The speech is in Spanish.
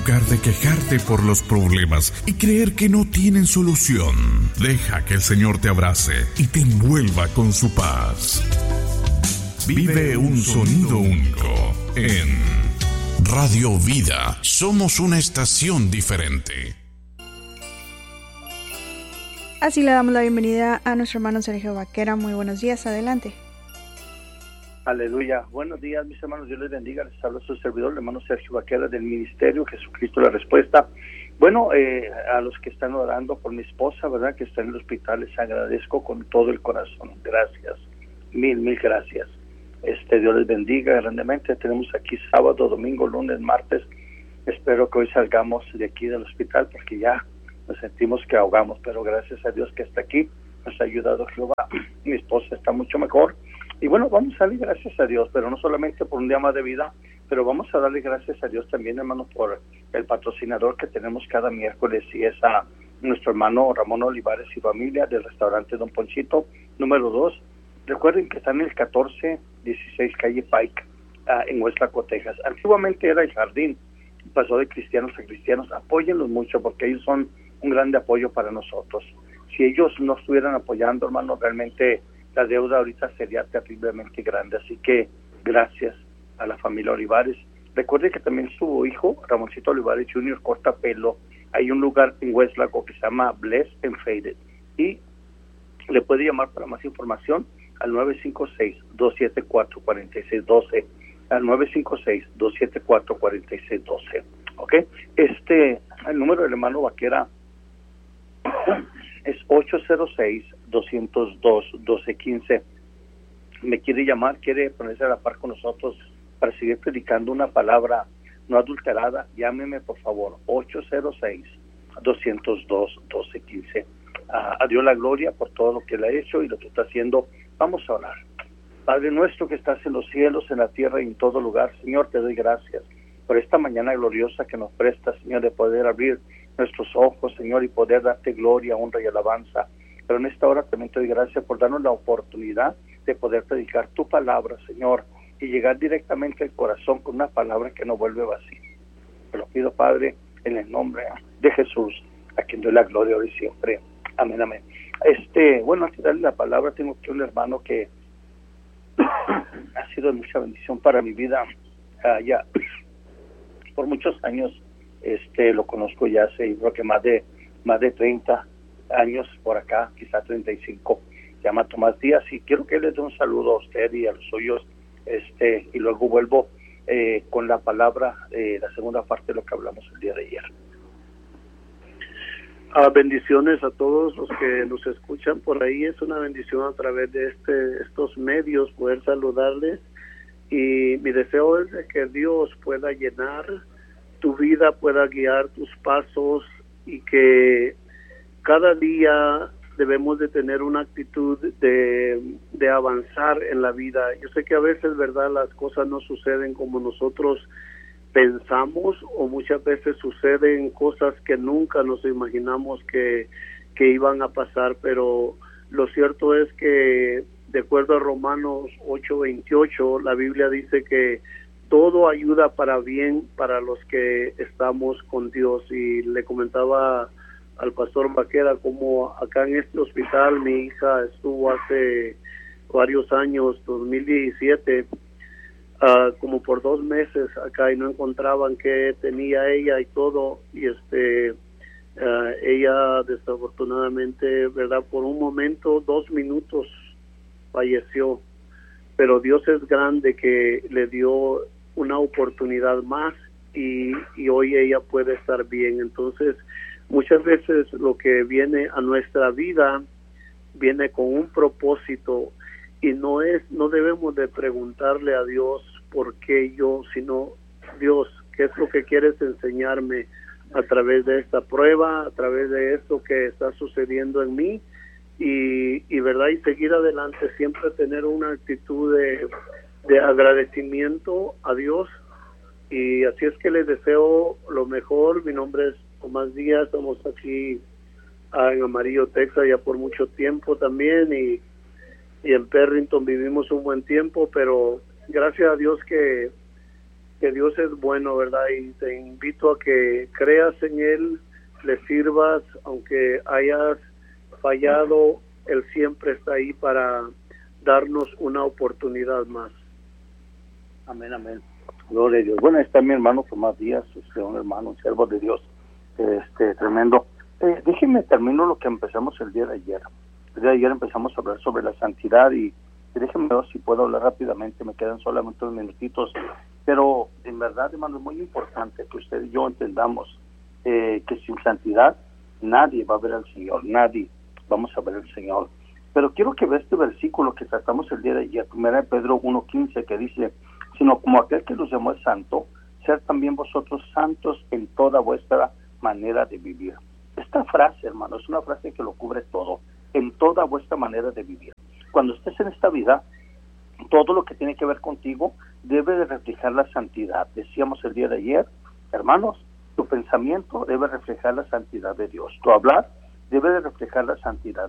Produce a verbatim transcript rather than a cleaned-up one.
lugar de quejarte por los problemas y creer que no tienen solución, deja que el Señor te abrace y te envuelva con su paz. Vive un sonido único en Radio Vida. Somos una estación diferente. Así le damos la bienvenida a nuestro hermano Sergio Vaquera. Muy buenos días, adelante. Aleluya. Buenos días, mis hermanos. Dios les bendiga. Les habla su servidor, el hermano Sergio Vaquera del Ministerio Jesucristo la Respuesta. Bueno, eh, a los que están orando por mi esposa, ¿verdad? Que está en el hospital, les agradezco con todo el corazón. Gracias. Mil, mil gracias. Este, Dios les bendiga grandemente. Tenemos aquí sábado, domingo, lunes, martes. Espero que hoy salgamos de aquí del hospital porque ya nos sentimos que ahogamos, pero gracias a Dios que está aquí. Nos ha ayudado Jehová. Mi esposa está mucho mejor. Y bueno, vamos a darle gracias a Dios, pero no solamente por un día más de vida, pero vamos a darle gracias a Dios también, hermanos, por el patrocinador que tenemos cada miércoles, y es a nuestro hermano Ramón Olivares y familia del restaurante Don Ponchito, número dos. Recuerden que están en el catorce dieciséis calle Pike, uh, en Hueslaco, Texas. Antiguamente era el jardín, pasó de cristianos a cristianos. Apóyenlos mucho porque ellos son un grande apoyo para nosotros. Si ellos no estuvieran apoyando, hermano, realmente la deuda ahorita sería terriblemente grande. Así que gracias a la familia Olivares. Recuerde que también su hijo, Ramoncito Olivares junior, corta pelo. Hay un lugar en Hueslaco que se llama Bless and Faded. Y le puede llamar para más información al nueve cinco seis, dos siete cuatro, cuatro seis uno dos, al nueve cinco seis, dos siete cuatro, cuatro seis uno dos. ¿Ok? Este, el número del hermano Vaquera es ocho cero seis, dos cero dos, uno dos uno cinco. Me quiere llamar, quiere ponerse a la par con nosotros para seguir predicando una palabra no adulterada. Llámeme, por favor, ocho cero seis, dos cero dos, uno dos uno cinco. Uh, a Dios la gloria por todo lo que Él ha hecho y lo que está haciendo. Vamos a orar. Padre nuestro que estás en los cielos, en la tierra y en todo lugar, Señor, te doy gracias por esta mañana gloriosa que nos prestas, Señor, de poder abrir nuestros ojos, Señor, y poder darte gloria, honra y alabanza. Pero en esta hora también te doy gracias por darnos la oportunidad de poder predicar tu palabra, Señor, y llegar directamente al corazón con una palabra que no vuelve vacía. Te lo pido, Padre, en el nombre de Jesús, a quien doy la gloria hoy y siempre. Amén, amén. Este, bueno, antes de darle la palabra, tengo aquí un hermano que ha sido de mucha bendición para mi vida. Uh, ya por muchos años, este, lo conozco ya hace, creo que más de más de treinta años por acá, quizá treinta y cinco. Se llama Tomás Díaz y quiero que les dé un saludo a usted y a los suyos, este, y luego vuelvo eh, con la palabra, eh, la segunda parte de lo que hablamos el día de ayer. Uh, bendiciones a todos los que nos escuchan por ahí. Es una bendición a través de este estos medios poder saludarles, y mi deseo es de que Dios pueda llenar tu vida, pueda guiar tus pasos, y que cada día debemos de tener una actitud de, de avanzar en la vida. Yo sé que a veces, verdad, las cosas no suceden como nosotros pensamos, o muchas veces suceden cosas que nunca nos imaginamos que, que iban a pasar, pero lo cierto es que de acuerdo a Romanos ocho veintiocho, la Biblia dice que todo ayuda para bien para los que estamos con Dios. Y le comentaba al pastor Vaquera como acá en este hospital mi hija estuvo hace varios años, dos mil diecisiete, Uh, como por dos meses acá, y no encontraban qué tenía ella y todo, y este uh, ella desafortunadamente, verdad, por un momento, dos minutos falleció, pero Dios es grande que le dio una oportunidad más, y, y hoy ella puede estar bien. Entonces muchas veces lo que viene a nuestra vida viene con un propósito, y no es, no debemos de preguntarle a Dios por qué yo, sino Dios, ¿qué es lo que quieres enseñarme a través de esta prueba, a través de esto que está sucediendo en mí? Y, y verdad, y seguir adelante, siempre tener una actitud de, de agradecimiento a Dios. Y así es que les deseo lo mejor. Mi nombre es Tomás Díaz, estamos aquí ah, en Amarillo, Texas, ya por mucho tiempo también, y y en Perrington vivimos un buen tiempo, pero gracias a Dios que que Dios es bueno, ¿verdad? Y te invito a que creas en Él, le sirvas, aunque hayas fallado, Él siempre está ahí para darnos una oportunidad más. Amén, amén. Gloria a Dios. Bueno, está mi hermano Tomás Díaz, este, un hermano, un siervo de Dios, este, tremendo. Eh, déjenme termino lo que empezamos el día de ayer. El día de ayer empezamos a hablar sobre la santidad y, y déjenme ver si puedo hablar rápidamente, me quedan solamente unos minutitos, pero en verdad, hermano, es muy importante que usted y yo entendamos eh, que sin santidad nadie va a ver al Señor, nadie vamos a ver al Señor. Pero quiero que vea este versículo que tratamos el día de ayer, primera de Pedro uno quince, que dice, sino como aquel que los llamó es santo, ser también vosotros santos en toda vuestra manera de vivir. Esta frase, hermano, es una frase que lo cubre todo, en toda vuestra manera de vivir. Cuando estés en esta vida, todo lo que tiene que ver contigo debe de reflejar la santidad. Decíamos el día de ayer, hermanos, tu pensamiento debe reflejar la santidad de Dios. Tu hablar debe de reflejar la santidad